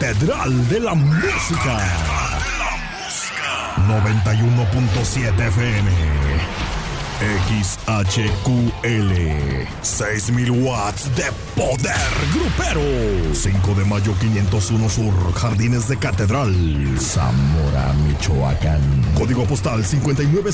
Catedral de la Música. 91.7 FM. XHQL. 6,000 watts de poder grupero. 5 de mayo 501 Sur, Jardines de Catedral, Zamora, Michoacán. Código postal 59